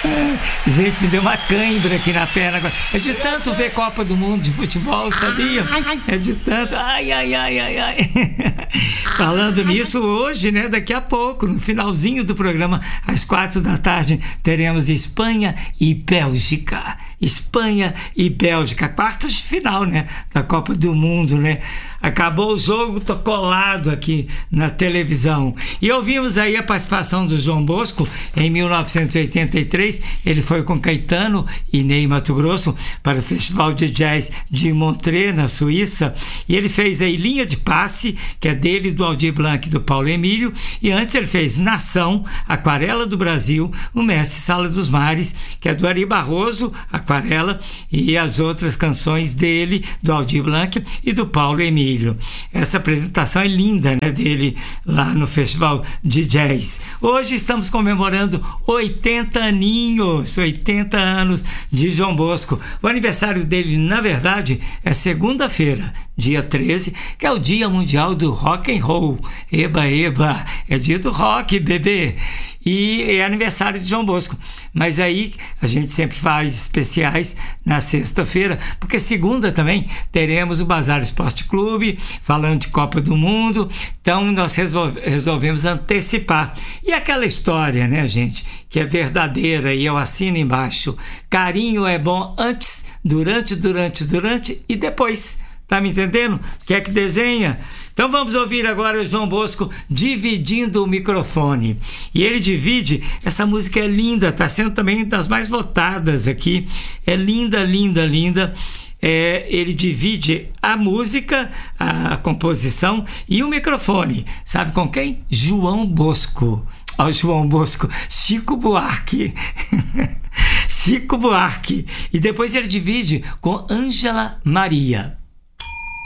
Gente, me deu uma cãibra aqui na perna agora. É de tanto ver Copa do Mundo de futebol, sabia? É de tanto. Ai. Falando nisso, hoje, né? Daqui a pouco, no finalzinho do programa, às 4 da tarde, teremos Espanha e Bélgica. Espanha e Bélgica, quartas de final, né? Da Copa do Mundo, né? Acabou o jogo, tô colado aqui na televisão. E ouvimos aí a participação do João Bosco em 1983. Ele foi com Caetano e Ney Matogrosso para o Festival de Jazz de Montreux, na Suíça. E ele fez aí Linha de Passe, que é dele, do Aldir Blanc e do Paulo Emílio. E antes ele fez Nação, Aquarela do Brasil, o Mestre Sala dos Mares, que é do Ari Barroso, Aquarela, e as outras canções dele, do Aldir Blanc e do Paulo Emílio. Essa apresentação é linda, né, dele lá no Festival de Jazz. Hoje estamos comemorando 80 aninhos, 80 anos de João Bosco. O aniversário dele, na verdade, é segunda-feira, dia 13, que é o Dia Mundial do Rock and Roll. Eba, é dia do rock, bebê. E é aniversário de João Bosco. Mas aí a gente sempre faz especiais na sexta-feira, porque segunda também teremos o Bazar Esporte Clube, falando de Copa do Mundo. Então nós resolvemos antecipar. E aquela história, né, gente, que é verdadeira, e eu assino embaixo: carinho é bom antes, durante e depois. Tá me entendendo? Quer que desenha? Então vamos ouvir agora o João Bosco dividindo o microfone. E ele divide, essa música é linda, está sendo também das mais votadas aqui. É linda. Ele divide a música, a composição e o microfone. Sabe com quem? João Bosco. Ó, João Bosco, Chico Buarque. Chico Buarque. E depois ele divide com Ângela Maria.